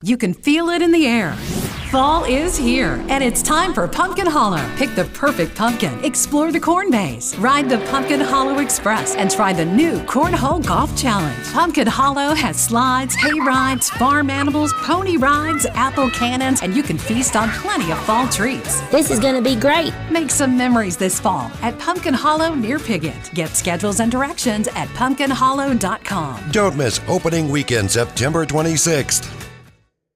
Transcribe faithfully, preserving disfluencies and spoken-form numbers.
You can feel it in the air. Fall is here, and it's time for Pumpkin Hollow. Pick the perfect pumpkin, explore the corn maze, ride the Pumpkin Hollow Express, and try the new Cornhole Golf Challenge. Pumpkin Hollow has slides, hay rides, farm animals, pony rides, apple cannons, and you can feast on plenty of fall treats. This is going to be great. Make some memories this fall at Pumpkin Hollow near Piggott. Get schedules and directions at pumpkin hollow dot com. Don't miss opening weekend, September twenty-sixth.